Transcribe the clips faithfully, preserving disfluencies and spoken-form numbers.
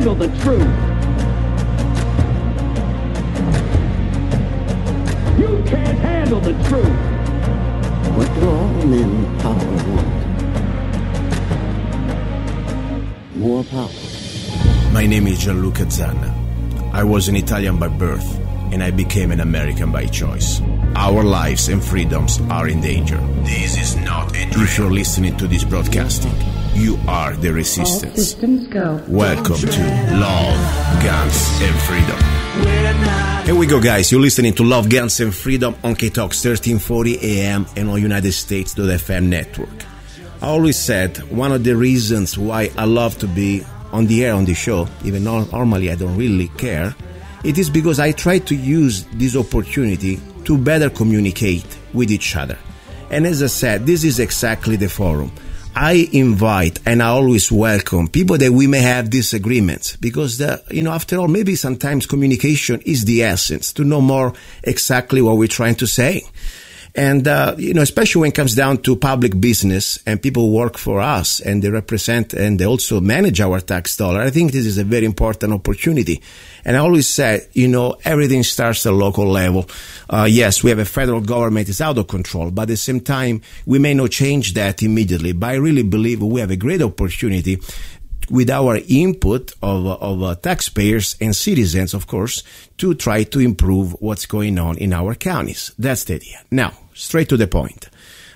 handle the truth. You can't handle the truth. What do all men in power want? More power. My name is Gianluca Zanna. I was an Italian by birth, and I became an American by choice. Our lives and freedoms are in danger. This is not a drill. If you're listening to this broadcasting, you are the resistance. All systems go. Welcome to Love, Guns, and Freedom. Here we go, guys. You're listening to Love, Guns, and Freedom on K-Talks thirteen forty A M and on United States F M network. I always said one of the reasons why I love to be on the air on the show, even though normally I don't really care, it is because I try to use this opportunity to better communicate with each other. And as I said, this is exactly the forum. I invite and I always welcome people that we may have disagreements because, the, you know, after all, maybe sometimes communication is the essence to know more exactly what we're trying to say. And, uh, you know, especially when it comes down to public business and people work for us and they represent and they also manage our tax dollar, I think this is a very important opportunity. And I always say, you know, everything starts at local level. Uh, yes, we have a federal government is out of control, but at the same time, we may not change that immediately. But I really believe we have a great opportunity with our input of, of uh, taxpayers and citizens, of course, to try to improve what's going on in our counties. That's the idea. Now, straight to the point.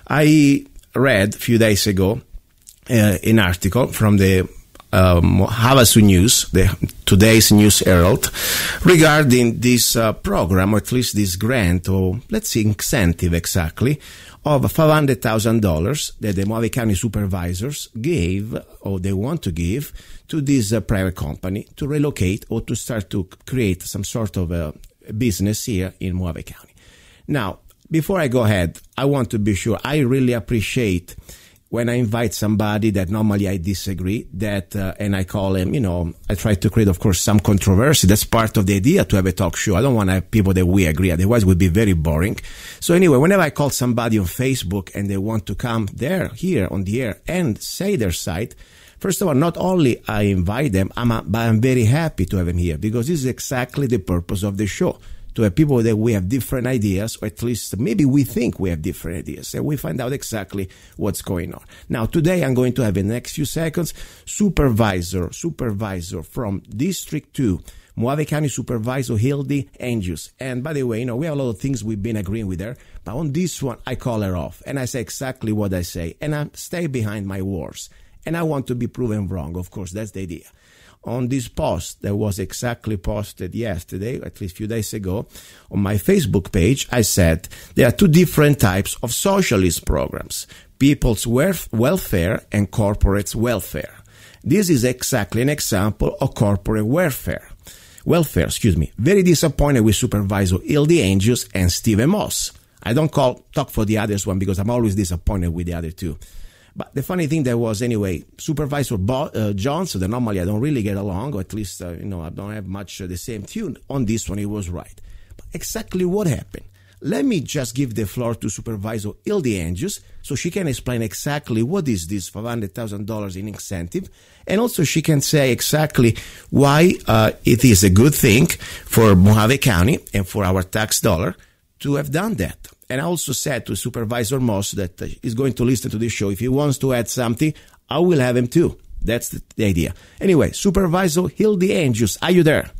I read a few days ago uh, an article from the um, Havasu News, the today's News Herald, regarding this uh, program, or at least this grant, or let's say incentive exactly, of five hundred thousand dollars that the Mojave County supervisors gave, or they want to give, to this uh, private company to relocate or to start to create some sort of a business here in Mojave County. Now, before I go ahead, I want to be sure I really appreciate when I invite somebody that normally I disagree, that, uh, and I call him, you know, I try to create, of course, some controversy. That's part of the idea to have a talk show. I don't want to have people that we agree, otherwise it would be very boring. So anyway, whenever I call somebody on Facebook and they want to come there, here on the air and say their side, first of all, not only I invite them, I'm a, but I'm very happy to have them here because this is exactly the purpose of the show. To have people that we have different ideas, or at least maybe we think we have different ideas, and we find out exactly what's going on. Now, today I'm going to have in the next few seconds supervisor, supervisor from District two, Mojave County Supervisor Hildy Andrews. And by the way, you know, we have a lot of things we've been agreeing with her, but on this one, I call her off, and I say exactly what I say, and I stay behind my words. And I want to be proven wrong, of course, that's the idea. On this post that was exactly posted yesterday, at least a few days ago, on my Facebook page, I said there are two different types of socialist programs, people's welfare and corporate welfare. This is exactly an example of corporate welfare. Welfare, excuse me. Very disappointed with Supervisor Hildy Andrews and Stephen Moss. I don't call talk for the others one because I'm always disappointed with the other two. But the funny thing there was, anyway, Supervisor Bo- uh, Johnson, that normally I don't really get along, or at least, uh, you know, I don't have much uh, the same tune. On this one, he was right. But exactly what happened? Let me just give the floor to Supervisor Hildy Andrews so she can explain exactly what is this five hundred thousand dollars in incentive. And also she can say exactly why uh, it is a good thing for Mojave County and for our tax dollar to have done that. And I also said to Supervisor Moss that uh, he's going to listen to this show. If he wants to add something, I will have him too. That's the, the idea. Anyway, Supervisor Hildy Andrews, are you there?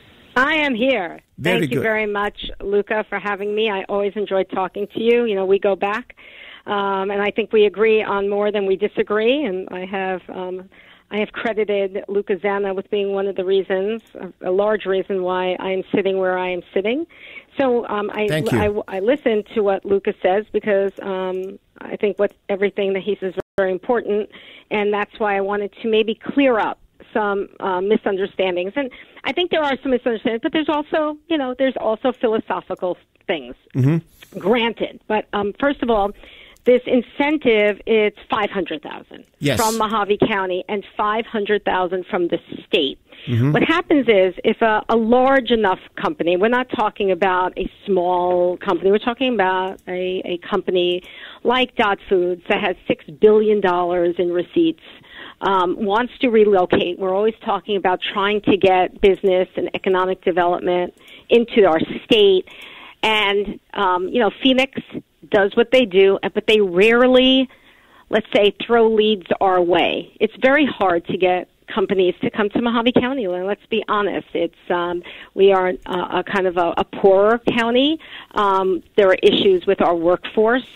I am here. Very Thank you good. very much, Luca, for having me. I always enjoyed talking to you. You know, we go back, um, and I think we agree on more than we disagree. And I have um, I have credited Luca Zanna with being one of the reasons, a, a large reason why I am sitting where I am sitting. So um, I, Thank you. I I listen to what Luca says because um, I think what everything that he says is very important, and that's why I wanted to maybe clear up some uh, misunderstandings. And I think there are some misunderstandings, but there's also, you know, there's also philosophical things. Mm-hmm. Granted. But um, first of all, this incentive, it's five hundred thousand dollars yes. from Mojave County and five hundred thousand dollars from the state. Mm-hmm. What happens is if a, a large enough company, we're not talking about a small company, we're talking about a, a company like Dot Foods that has six billion dollars in receipts um, wants to relocate. We're always talking about trying to get business and economic development into our state. And, um, you know, Phoenix does what they do, but they rarely, let's say, throw leads our way. It's very hard to get companies to come to Mojave County. Well, let's be honest. It's um, we are a, a kind of a, a poorer county. Um, there are issues with our workforce,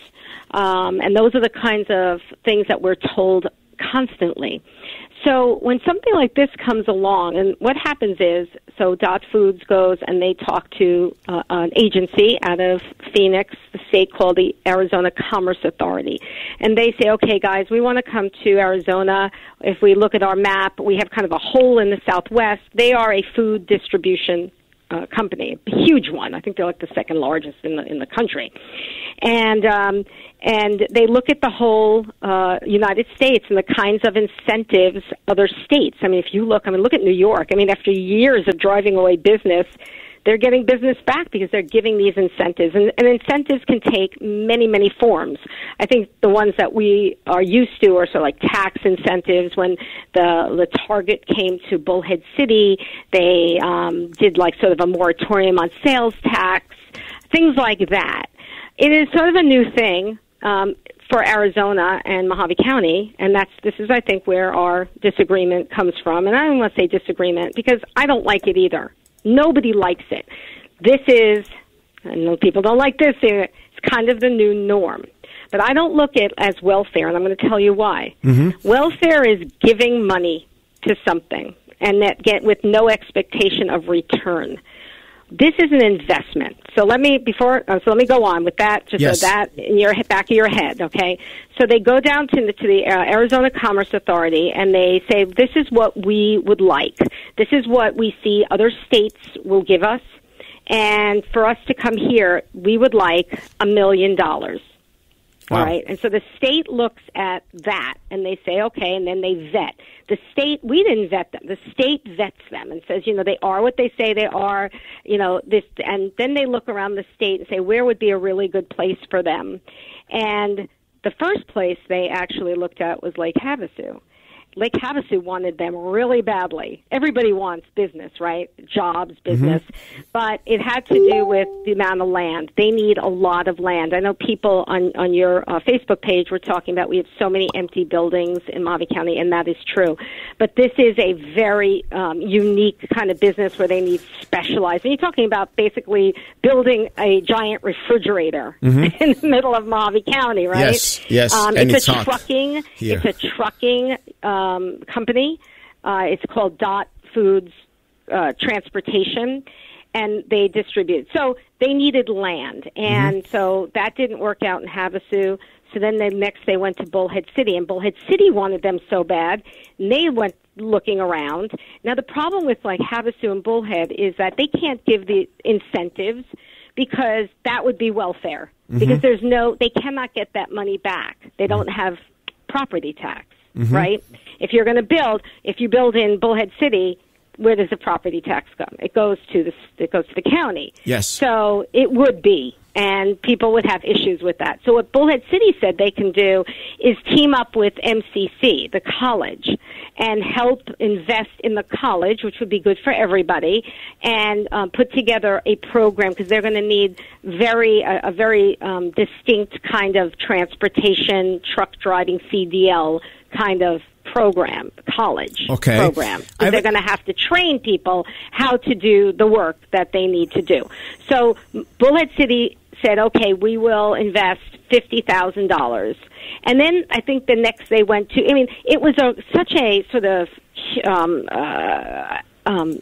um, and those are the kinds of things that we're told constantly. So when something like this comes along, and what happens is, so Dot Foods goes and they talk to uh, an agency out of Phoenix, the state called the Arizona Commerce Authority. And they say, okay, guys, we want to come to Arizona. If we look at our map, we have kind of a hole in the southwest. They are a food distribution uh, company, a huge one. I think they're like the second largest in the in the country. And um, and they look at the whole uh, United States and the kinds of incentives other states. I mean, if you look, I mean, look at New York. I mean, after years of driving away business, they're getting business back because they're giving these incentives. And, and incentives can take many, many forms. I think the ones that we are used to are sort of like tax incentives. When the, the Target came to Bullhead City, they um, did like sort of a moratorium on sales tax, things like that. It is sort of a new thing um, for Arizona and Mojave County, and that's this is, I think, where our disagreement comes from. And I don't want to say disagreement because I don't like it either. Nobody likes it. This is, I know people don't like this, it's kind of the new norm. But I don't look at it as welfare, and I'm going to tell you why. Mm-hmm. Welfare is giving money to something, and that get with no expectation of return. This is an investment. So let me before. Uh, so let me go on with that. Just yes. so that in your back of your head, okay? So they go down to the to the uh, Arizona Commerce Authority and they say, "This is what we would like. This is what we see other states will give us, and for us to come here, we would like a million dollars." Wow. All right, and so the state looks at that and they say, okay, and then they vet. The state, we didn't vet them. The state vets them and says, you know, they are what they say they are, you know, this, and then they look around the state and say, where would be a really good place for them? And the first place they actually looked at was Lake Havasu. Lake Havasu wanted them really badly. Everybody wants business, right? Jobs, business. Mm-hmm. But it had to do with the amount of land. They need a lot of land. I know people on, on your uh, Facebook page were talking about we have so many empty buildings in Mojave County, and that is true. But this is a very um, unique kind of business where they need specialized. And you're talking about basically building a giant refrigerator mm-hmm. in the middle of Mojave County, right? Yes, yes. Um, and it's, it's a trucking. Here. It's a trucking Um, company. Uh, it's called Dot Foods uh, Transportation, and they distribute. So they needed land, and mm-hmm. so that didn't work out in Havasu. So then they, next they went to Bullhead City, and Bullhead City wanted them so bad, and they went looking around. Now the problem with like Havasu and Bullhead is that they can't give the incentives because that would be welfare. Mm-hmm. Because there's no, they cannot get that money back. They don't have property tax. Mm-hmm. Right? If you're going to build, if you build in Bullhead City, where does the property tax go? It goes to the it goes to the county. Yes. So it would be, and people would have issues with that. So what Bullhead City said they can do is team up with M C C, the college, and help invest in the college, which would be good for everybody, and um, put together a program because they're going to need very a, a very um, distinct kind of transportation, truck driving C D L kind of program, college okay. program. So they're going to have to train people how to do the work that they need to do. So Bullhead City said, okay, we will invest fifty thousand dollars. And then I think the next they went to, I mean, it was a, such a sort of um, uh, um,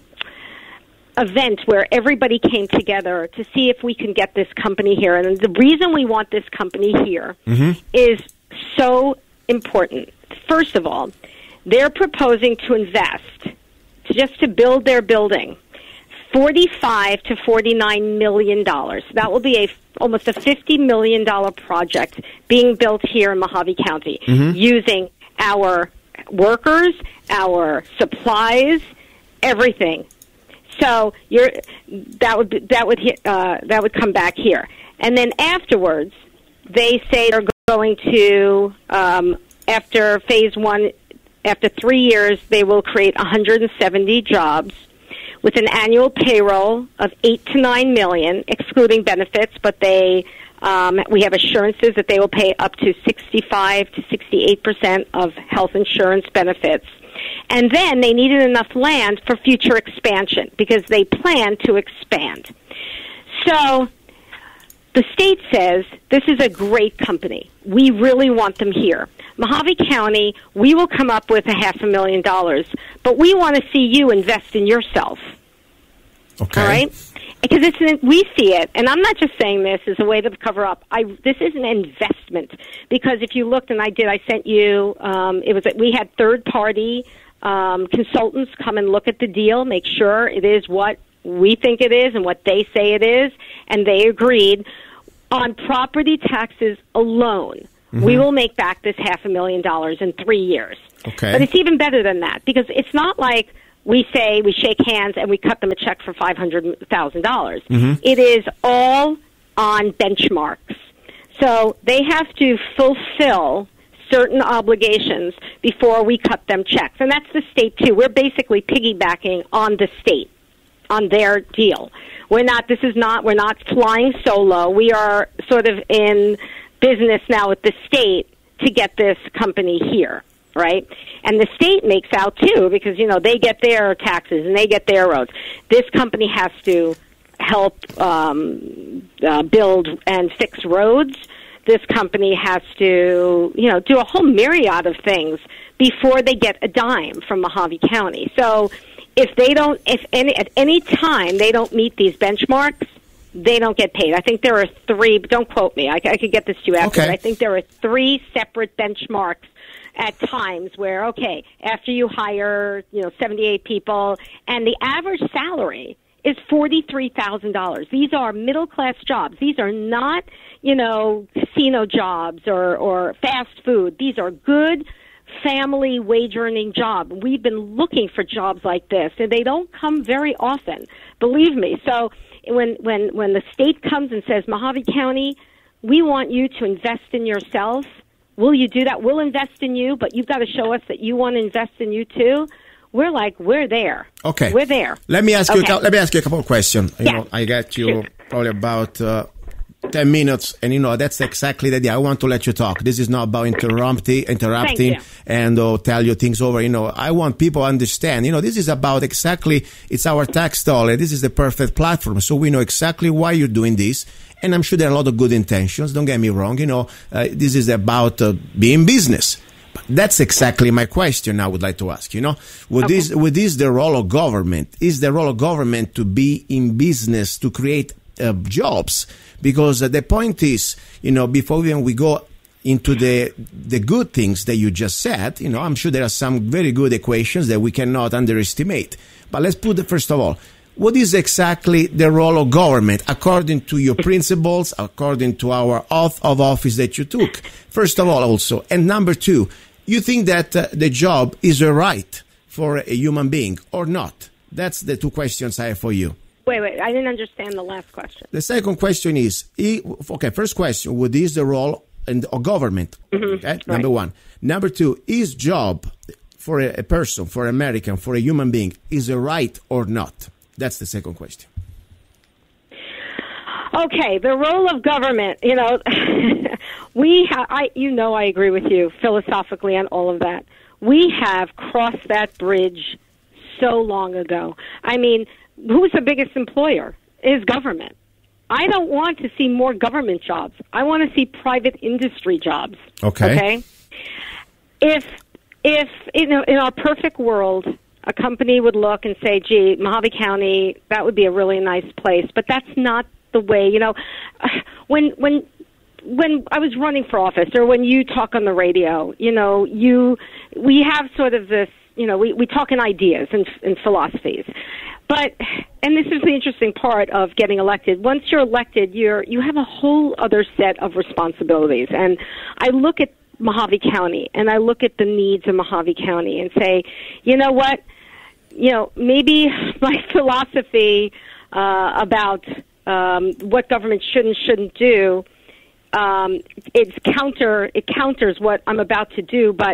event where everybody came together to see if we can get this company here. And the reason we want this company here mm-hmm. is so important. First of all, they're proposing to invest, to just to build their building, forty-five to forty-nine million dollars. That will be a almost a fifty million dollar project being built here in Mojave County, mm-hmm. using our workers, our supplies, everything. So you're that would be, that would hit, uh, that would come back here, and then afterwards, they say they're going to. Um, After phase one after three years, they will create one hundred seventy jobs with an annual payroll of eight to nine million, excluding benefits. But they, um, we have assurances that they will pay up to sixty-five to sixty-eight percent of health insurance benefits. And then they needed enough land for future expansion because they plan to expand. So the state says, this is a great company. We really want them here. Mojave County, we will come up with a half a million dollars, but we want to see you invest in yourself. Okay. All right? Because it's an, we see it, and I'm not just saying this as a way to cover up. I, this is an investment because if you looked, and I did, I sent you. Um, it was we had third party um, consultants come and look at the deal, make sure it is what we think it is and what they say it is, and they agreed on property taxes alone. Mm-hmm. We will make back this half a million dollars in three years. Okay. But it's even better than that because it's not like we say we shake hands and we cut them a check for five hundred thousand dollars. Mm-hmm. It is all on benchmarks. So they have to fulfill certain obligations before we cut them checks. And that's the state, too. We're basically piggybacking on the state, on their deal. We're not, this is not, we're not flying solo. We are sort of in business now with the state to get this company here. Right? And the state makes out, too, because, you know, they get their taxes and they get their roads. This company has to help um, uh, build and fix roads. This company has to, you know, do a whole myriad of things before they get a dime from Mojave County. So if they don't, if any, at any time they don't meet these benchmarks, they don't get paid. I think there are three, don't quote me, I, I could get this to you after, okay. I think there are three separate benchmarks at times where, okay, after you hire, you know, seventy-eight people, and the average salary is forty-three thousand dollars. These are middle-class jobs. These are not, you know, casino jobs or, or fast food. These are good family wage-earning jobs. We've been looking for jobs like this, and they don't come very often, believe me. So when, when, when the state comes and says, Mojave County, we want you to invest in yourself, will you do that? We'll invest in you, but you've got to show us that you want to invest in you too. We're like, we're there. Okay, we're there. Let me ask okay. you. Let me ask you a couple of questions. You yeah. know, I got you sure. probably about uh, ten minutes, and you know that's exactly the idea. I want to let you talk. This is not about interrupting, interrupting, and uh, tell you things over. You know, I want people to understand. You know, this is about exactly. It's our tax doll, and this is the perfect platform, so we know exactly why you're doing this. And I'm sure there are a lot of good intentions. Don't get me wrong. You know, uh, this is about uh, being business. But that's exactly my question I would like to ask. You know, would okay. this, would this the role of government? Is the role of government to be in business, to create uh, jobs? Because uh, the point is, you know, before even we go into the the good things that you just said, you know, I'm sure there are some very good equations that we cannot underestimate. But let's put it, first of all, what is exactly the role of government according to your principles, according to our oath of office that you took? First of all, also. And number two, you think that uh, the job is a right for a human being or not? That's the two questions I have for you. Wait, wait, I didn't understand the last question. The second question is, okay, first question, what is the role of government? Mm-hmm. Okay, right. Number one. Number two, is job for a, a person, for an American, for a human being, is a right or not? That's the second question. Okay, the role of government, you know, we ha- I you know I agree with you philosophically on all of that. We have crossed that bridge so long ago. I mean, who's the biggest employer? Is government. I don't want to see more government jobs. I want to see private industry jobs. Okay. Okay? If if you know, in our perfect world, a company would look and say, gee, Mojave County, that would be a really nice place. But that's not the way, you know, when when when I was running for office or when you talk on the radio, you know, you we have sort of this, you know, we, we talk in ideas and, and philosophies. But, and this is the interesting part of getting elected, once you're elected, you're you have a whole other set of responsibilities. And I look at Mojave County and I look at the needs of Mojave County and say, you know what, you know, maybe my philosophy uh, about um, what government should and shouldn't do, um, it's counter, it counters what I'm about to do, but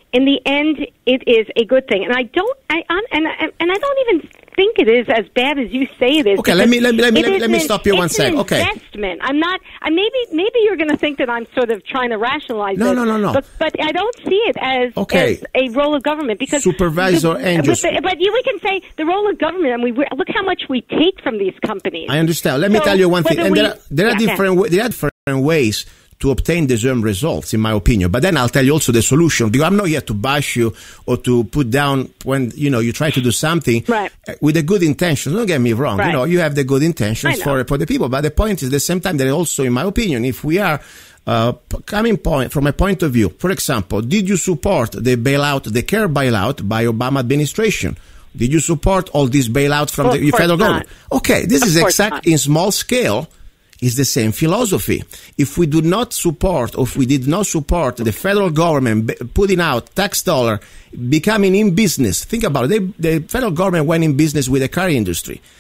in the end, it is a good thing. And I don't, I um, and and I don't even think it is as bad as you say it is. Okay, let me let me let me let me, let me an, stop you one second. Okay, investment. I'm not. I maybe maybe you're going to think that I'm sort of trying to rationalize no, it. No, no, no, But but I don't see it as, okay. as a role of government because supervisor the, and just, the, but you, we can say the role of government, and we look how much we take from these companies. I understand. Let me so tell you one thing. And we, there are, there are yeah, different yeah. there are different ways to obtain deserved results, in my opinion. But then I'll tell you also the solution, because I'm not here to bash you or to put down when, you know, you try to do something right. with a good intention. Don't get me wrong. Right. You know, you have the good intentions for, for the people. But the point is, at the same time, that also, in my opinion, if we are uh, coming point from a point of view, for example, did you support the bailout, the CARE bailout by Obama administration? Did you support all these bailouts from well, the federal not. government? Okay, this of is exact not. in small scale. Is the same philosophy. If we do not support, or if we did not support the federal government putting out tax dollar, becoming in business, think about it, they, the federal government went in business with the car industry.